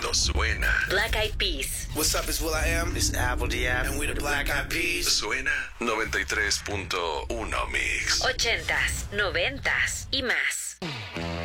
Esto suena. Black Eyed Peas. What's up, it's will.i.am. It's Apple D.App. And we're the Black Eyed Peas. Suena 93.1 Mix. 80s, 90s y más.